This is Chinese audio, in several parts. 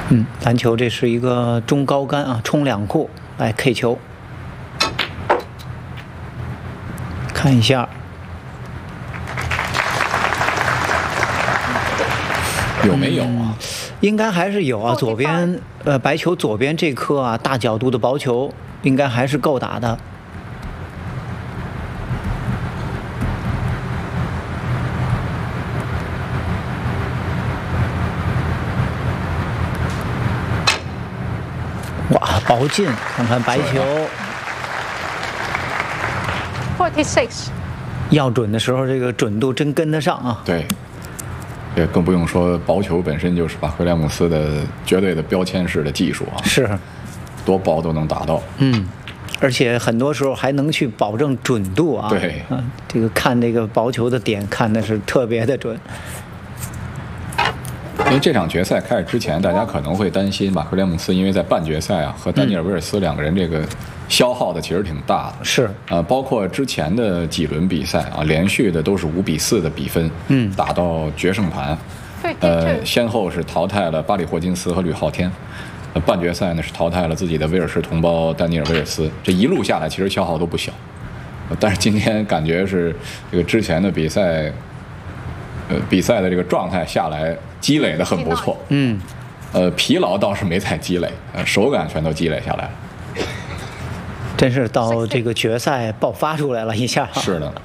篮球这是一个中高杆啊，冲两库来 K 球，看一下。 有没有啊？ 应该还是有啊。左边白球左边这颗啊，大角度的薄球应该还是够打的。哇，薄进，看看白球。 46。 要准的时候，这个准度真跟得上啊。 对。 也更不用说薄球本身就是把威廉姆斯的绝对的标签式的技术啊， 是， 多薄都能打到。 而且很多时候还能去保证准度啊。 对， 这个看这个薄球的点看的是特别的准。 因为这场决赛开始之前，大家可能会担心马克·威廉姆斯，因为在半决赛啊和丹尼尔·威尔斯两个人这个消耗的其实挺大的。 是包括之前的几轮比赛啊，连续的都是5比4的比分，打到决胜盘。先后是淘汰了巴里·霍金斯和吕浩天。半决赛呢是淘汰了自己的威尔士同胞丹尼尔·威尔斯。这一路下来，其实消耗都不小。但是今天感觉是这个之前的比赛。 比赛的这个状态下来，积累的很不错。疲劳倒是没再积累，手感全都积累下来了。 真是到这个决赛爆发出来了一下。 是的。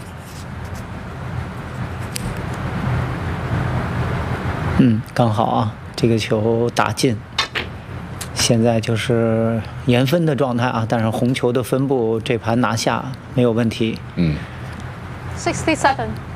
刚好啊，这个球打进。现在就是延分的状态啊，但是红球的分布这盘拿下没有问题。 67。